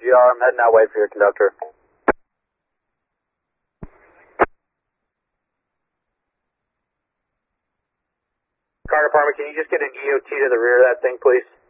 GR, I'm heading that way for your conductor. Car department, can you just get an EOT to the rear of that thing, please?